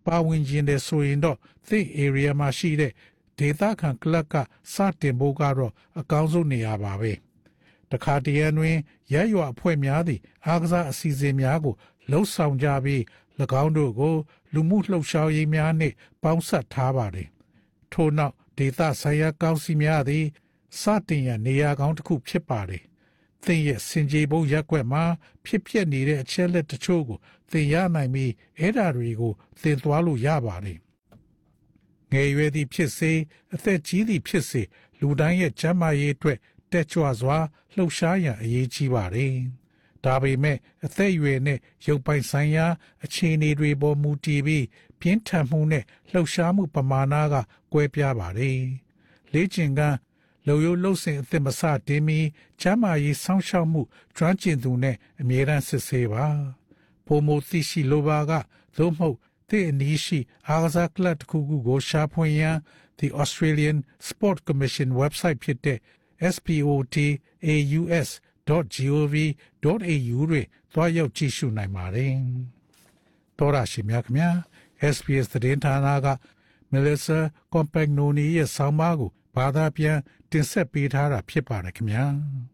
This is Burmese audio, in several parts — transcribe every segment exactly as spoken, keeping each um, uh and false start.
ပါဝင်ခြင်းတဲ့ဆိုရင်တော့သည့် area မှာရှိတဲ့ဒေသခံကလပ်ကစတင်ဖို့ကတော့အကောင်းဆုံးနေရာပါပဲတခါတရံတွင်ရက်ရွာအဖွဲ့များသည့်အားကစားအစီအစဉ်များကိုလှုပ်ဆောင်ကြပြီး၎င်းတို့ကိုလူမှုလှုပ်ရှားရေးများနှင့်ပေါင်းစပ်ထားပါတယ်ထို့နောက်ဒေသဆိုင်ရာကောင်းစီများသည်စတင်ရနေရာကောင်းတစ်ခုဖြစ်ပါတယ်သင်ရဲ့စင်ကြေဘုံရက်ွက်မှာဖြစ်ပျက်နေတဲ့အချက်လက်တချို့ကိုသင်ရနိုင်ပြီးအဲ့ဓာတွေကိုသင်သွားလို့ရပါတယ်ငယ်ရွယ်သည့်ဖြစ်စေအသက်ကြီးသည့်ဖြစ်စေလူတိုင်းရဲ့ကျန်းမာရေးအတွက်တက်ကြွစွာလှုပ်ရှားရန်အရေးကြီးပါတယ်ဒါပေမဲ့အသက်အရွယ်နဲ့ရုပ်ပိုင်းဆိုင်ရာအခြေအနေတွေပေါ်မူတည်ပြီးပြင်းထန်မှုနဲ့လှုပ်ရှားမှုပမာဏကကွဲပြားပါတယ်လေ့ကျင့်ခန်းလုံယုံလှုပ်စဉ်အသစ်မစတင်မီကျန်းမာရေးစောင့်ရှောက်မှုကျွမ်းကျင်သူနဲ့အမြဲတမ်းစစ်ဆေးပါပုံမသိရှိလိုပါကသို့မဟုတ်သည့်အနည်းရှိအားကစားကလပ်တစ်ခုခုကိုရှာဖွေရန် The Australian Sport Commission website ဖြစ်တဲ့ s p o t a u s dot gov dot a u တွင်သွားရောက်ကြည့်ရှုနိုင်ပါတယ်တော်ရရှိမြခင်များ S B S သတင်းဌာနက Melissa Compagnoni ရဲ့ဆောင်းပါးကိုဘာသာပြန်တင်ဆက်ပေးထားတာဖြစ်ပါတယ်ခင်ဗျာ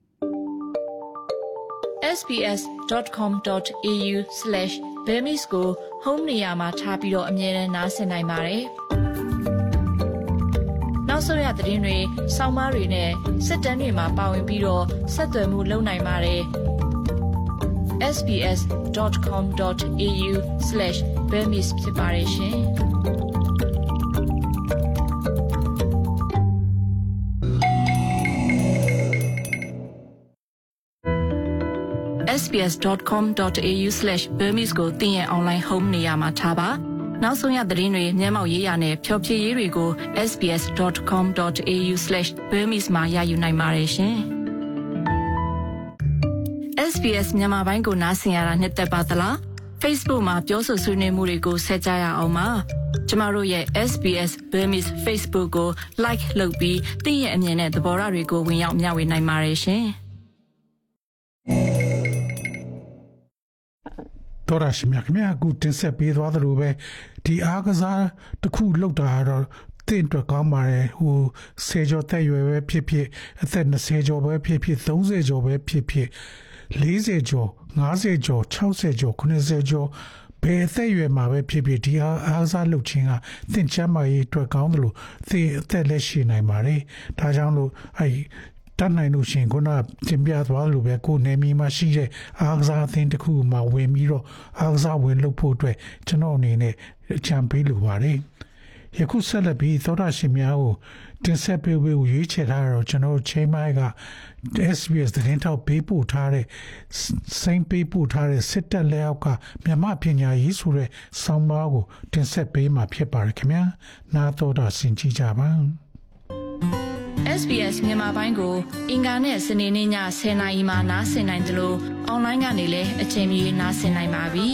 s b s dot com dot a u slash burmese ကို home နေရာမှာထားပြီးတော့အမြဲတမ်းနားဆင်နိုင်ပါတယ်နောက်ဆုံးရသတင်းတွေဆောင်းပါးတွေနဲ့စစ်တမ်းတွေမှာပါဝင်ပြီးတော့ဆက်သွယ်မှုလုပ်နိုင်ပါတယ် s b s dot com dot a u slash burmese ဖြစ်ပါတယ်ရှင် s b s dot com dot a u slash burmese ကိုသင်ရဲ့ online home နေရာမှာထားပါနောက်ဆုံးရသတင်းတွေမျက်မှောက်ရေးရာနဲ့ဖျော်ဖြေရေးတွေကို s b s dot com dot a u slash burmese မှာရယူနိုင်ပါတယ်ရှင် S B S မြန်မာပိုင်းကိုနားဆင်ရတာနှစ်သက်ပါသလား Facebook မှာပြောဆိုဆွေးနွေးမှုတွေကိုဆက်ကြရအောင်ပါကျမတို့ရဲ့ S B S Burmese Facebook ကို like လုပ်ပြီးသင်ရဲ့အမြင်နဲ့သဘောထားတွေကိုဝင်ရောက်မျှဝေနိုင်ပါတယ်ရှင်တော်ရရှိမြခင်များအခုတင်ဆက်ပေးသွားသလိုပဲဒီအားကစားတစ်ခုလောက်တာတော့တင်တော့ကောင်းပါတယ်ဟိုဆယ်ကျော်သက်ရွယ်ပဲဖြစ်ဖြစ်အသက်၂၀ကျော်ပဲဖြစ်ဖြစ်၃၀ကျော်ပဲဖြစ်ဖြစ်၄၀ကျော်၅၀ကျော်၆၀ကျော်၇၀ကျော်ဘယ်အသက်ရွယ်မှာပဲဖြစ်ဖြစ်ဒီအားအားစားလုပ်ခြင်းကသင်ချမ်းမာရေးအတွက်ကောင်းတယ်လို့သိအသက်လက်ရှိနိုင်ပါတယ်ဒါကြောင့်လို့အဲတတ်နိုင်လို့ရှင်ခုနတင်ပြသွားလို့ပဲကိုနေမီမှာရှိတဲ့အားကစားအသင်းတစ်ခုမှာဝင်ပြီးတော့အားကစားဝင်လုပ်ဖို့အတွက်ကျွန်တော်အနေနဲ့အကြံပေးလိုပါတယ်ယခုဆက်လက်ပြီးသောတာရှင်များကိုတင်ဆက်ပေးဖို့ရွေးချယ်ထားတော့ကျွန်တော်ချိန်မိုင်းက S B S သတင်းထောက်ပေးပို့ထားတဲ့စိမ့်ပေးပို့ထားတဲ့စစ်တပ်လက်အောက်ကမြန်မာပညာရေးဆိုတဲ့ဆောင်းပါးကိုတင်ဆက်ပေးမှာဖြစ်ပါတယ်ခင်ဗျာနားတော်တာဆင်ကြကြပါ S B S မြန်မာပိုင်းကိုအင်ကာနဲ့စနေနေ့ညဆယ်နာရီမှနားဆင်နိုင်တယ်လို့အွန်လိုင်းကနေလည်းအချိန်မီနားဆင်နိုင်ပါပြီ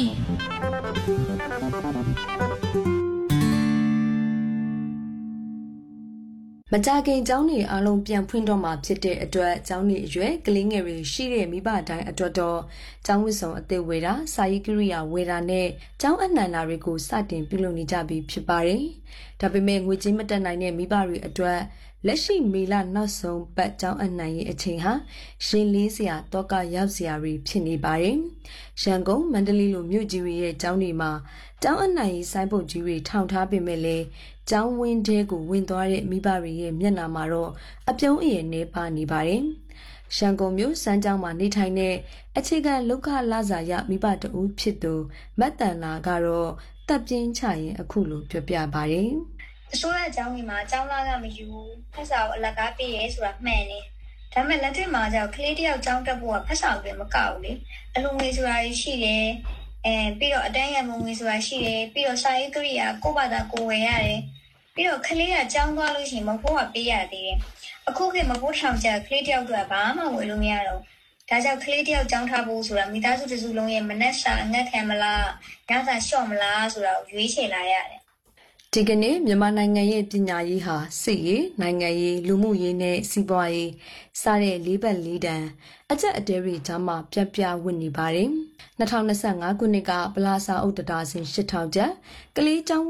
မကြခင်ကျောင်းတွေအားလုံးပြန်ဖွင့်တော့မှာဖြစ်တဲ့အတွက်ကျောင်းတွေအရွယ်ကလေးငယ်တွေရှိတဲ့မိဘတိုင်းအတွက်တော့ကျောင်းဝတ်စုံအသစ်ဝယ်တာစာရေးကိရိယာဝယ်တာနဲ့ကျောင်းအနှံတာတွေကိုစတင်ပြုလုပ်နေကြပြီဖြစ်ပါတယ်။ဒါပေမဲ့ငွေကြေးမတက်နိုင်တဲ့မိဘတွေအတွက်လက်ရှိမေလနောက်ဆုံးပတ်ကျောင်းအနှံရေးအချိန်ဟာရှင်လေးစရာတောကရောက်စရာတွေဖြစ်နေပါတယ်။ရန်ကုန်မန္တလေးလိုမြို့ကြီးတွေရဲ့ကျောင်းတွေမှာကျောင်းအနှံရေးဆိုင်းဘုတ်ကြီးတွေထောင်ထားပေမဲ့လည်းကျောင်းဝင်းတဲကိုဝင်သွားတဲ့မိဘတွေရဲ့မျက်နှာမှာတော့အပြုံးအရင်နေပါနေပါတယ်။ရန်ကုန်မြို့စမ်းကျောင်းမှာနေထိုင်တဲ့အခြေခံလောက်ခလာစာရမိဘတဦးဖြစ်သူမတ်တန်လာကတော့တပ်ပြင်းချရင်အခုလိုပြောပြပါတယ်။အစိုးရကျောင်းကြီးမှာကျောင်းသားကမယူဖက်စာကိုအလကားပေးရဲဆိုတာမှန်တယ်။ဒါပေမဲ့လက်တွေ့မှာကျတော့ကလေးတယောက်ကျောင်းတက်ဖို့ကဖက်စာကိုလည်းမကောက်ဘူးလေ။အလူငွေဆိုတာရှိတယ်။အဲပြီးတော့အတန်းရံငွေဆိုတာရှိတယ်။ပြီးတော့စာရေးကိရိယာကိုယ့်ဘာသာကိုယ်ဝယ်ရတယ်။ပြီးတော့ကလေးကကျောင်းသွားလို့ရှိရင်မဖို့ကပေးရသေးတယ်။အခုခေတ်မဖို့ထောင်ကြကလေးတယောက်တော့ဘာမှဝယ်လို့မရတော့ဒါကြောင့်ကလေးတယောက်ကျောင်းထားဖို့ဆိုတာမိသားစုတစုလုံးရဲ့မနှက်စာအငတ်ခံမလားညစာလျှော့မလားဆိုတာကိုရွေးချယ်လာရတယ်ဒီကနေ့မြန်မာနိုင်ငံရဲ့ပညာရေးဟာစစ်ရေးနိုင်ငံရေးလူမှုရေးနဲ့စီးပွားရေးစတဲ့လေးပတ်လေးတန်းအကျက်အတဲတွေကြားမှာပြပြဝတ်နေပါတယ်။၂၀၂၅ခုနှစ်ကပလာစာအုပ်တဒါစင်၈ထောင်ကျပ်ကလေးကျောင်း